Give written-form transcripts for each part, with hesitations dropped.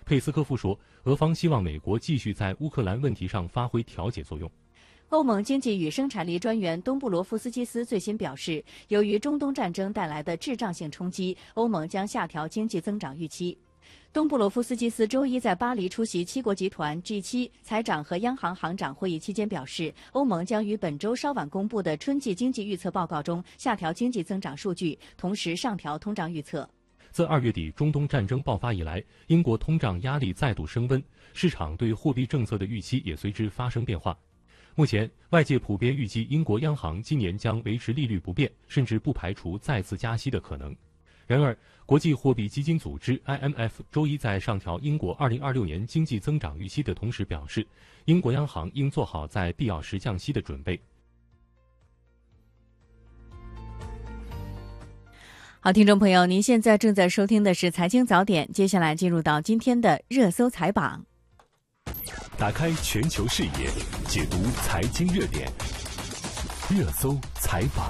佩斯科夫说，俄方希望美国继续在乌克兰问题上发挥调解作用。 欧盟经济与生产力专员东布罗夫斯基斯最新表示，由于中东战争带来的滞胀性冲击，欧盟将下调经济增长预期。东布罗夫斯基斯周一在巴黎出席七国集团 G7 财长和央行行长会议期间表示，欧盟将于本周稍晚公布的春季经济预测报告中下调经济增长数据，同时上调通胀预测。 自2月底中东战争爆发以来，英国通胀压力再度升温，市场对货币政策的预期也随之发生变化。目前，外界普遍预计英国央行今年将维持利率不变，甚至不排除再次加息的可能。然而，国际货币基金组织 IMF 周一在上调英国2026年经济增长预期的同时表示，英国央行应做好在必要时降息的准备。 好，听众朋友，您现在正在收听的是财经早点，接下来进入到今天的热搜财榜。 打开全球视野，解读财经热点，热搜财榜。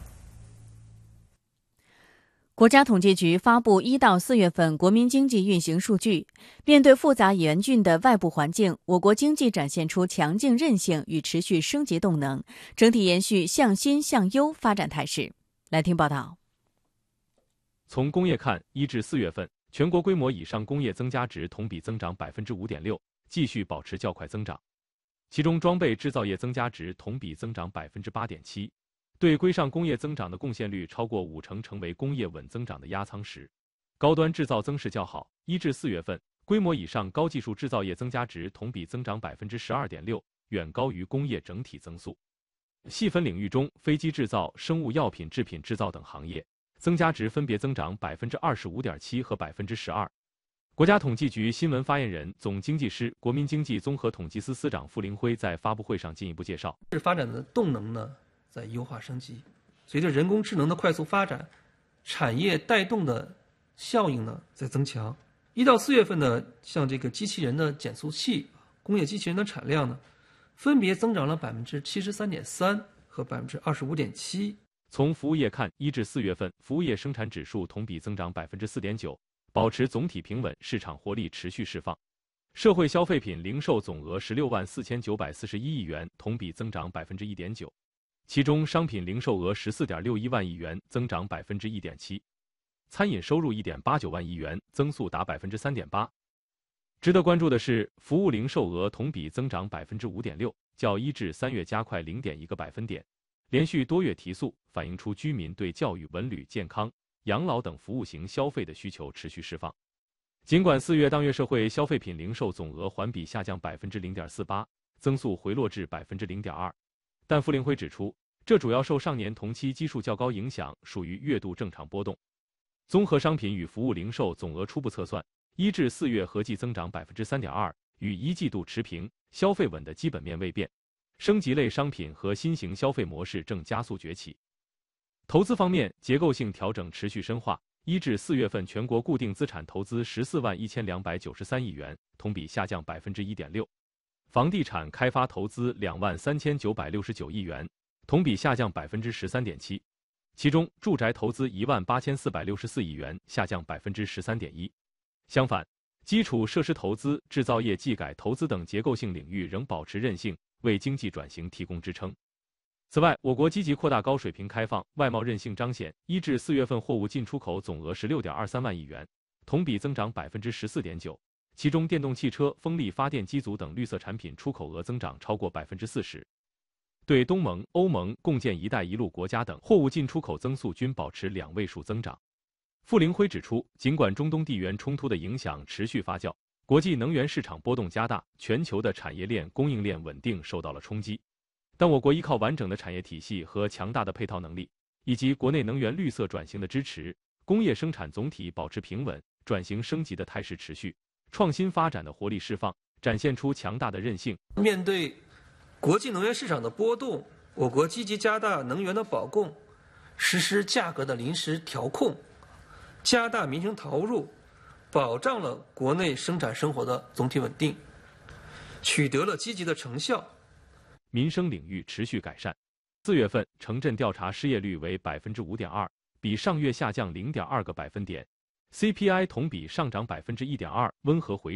国家统计局发布1到4月份国民经济运行数据。面对复杂严峻的外部环境，我国经济展现出强劲韧性与持续升级动能，整体延续向新向优发展态势。来听报道。 从工业看，1至4月份，全国规模以上工业增加值同比增长 5.6%， 继续保持较快增长。其中装备制造业增加值同比增长 8.7%。对规上工业增长的贡献率超过50%，成为工业稳增长的压舱石。高端制造增势较好，1至4月份，规模以上高技术制造业增加值同比增长 12.6%， 远高于工业整体增速。细分领域中，飞机制造、生物药品制品制造等行业增加值分别增长 25.7% 和 12%。国家统计局新闻发言人、总经济师、国民经济综合统计司司长傅林辉在发布会上进一步介绍， 发展的动能呢在优化升级，随着人工智能的快速发展，产业带动的效应呢在增强。1到4月份呢，像这个机器人的减速器、工业机器人的产量呢，分别增长了 73.3% 和 25.7%。 从服务业看，1至4月份，服务业生产指数同比增长 4.9%， 保持总体平稳，市场活力持续释放。社会消费品零售总额164941亿元，同比增长 1.9%。其中，商品零售额14.61万亿元，增长 1.7%；餐饮收入1.89万亿元，增速达 3.8%。值得关注的是，服务零售额同比增长 5.6%， 较1至3月加快 0.1个百分点，连续多月提速，反映出居民对教育、文旅、健康、养老等服务型消费的需求持续释放。尽管4月当月社会消费品零售总额环比下降 0.48%， 增速回落至 0.2%。但傅林辉指出，这主要受上年同期基数较高影响，属于月度正常波动。综合商品与服务零售总额初步测算，1至4月合计增长 3.2%， 与一季度持平，消费稳的基本面未变。升级类商品和新型消费模式正加速崛起。投资方面，结构性调整持续深化。1至4月份，全国固定资产投资141293亿元，同比下降 1.6%。房地产开发投资23969亿元，同比下降 13.7%。其中，住宅投资18464亿元，下降 13.1%。相反，基础设施投资、制造业技改投资等结构性领域仍保持韧性，为经济转型提供支撑。此外，我国积极扩大高水平开放，外贸韧性彰显。1至4月份货物进出口总额16.23万亿元，同比增长 14.9%。其中，电动汽车、风力发电机组等绿色产品出口额增长超过 40%。对东盟、欧盟共建“一带一路”国家等货物进出口增速均保持2位数增长。傅林辉指出，尽管中东地缘冲突的影响持续发酵，国际能源市场波动加大，全球的产业链供应链稳定受到了冲击，但我国依靠完整的产业体系和强大的配套能力，以及国内能源绿色转型的支持，工业生产总体保持平稳，转型升级的态势持续，创新发展的活力释放，展现出强大的韧性。 面对国际能源市场的波动，我国积极加大能源的保供，实施价格的临时调控，加大民生投入，保障了国内生产生活的总体稳定，取得了积极的成效。 民生领域持续改善。4月份城镇调查失业率为 5.2%， 比上月下降 0.2个百分点，CPI 同比上涨 1.2%， 温和回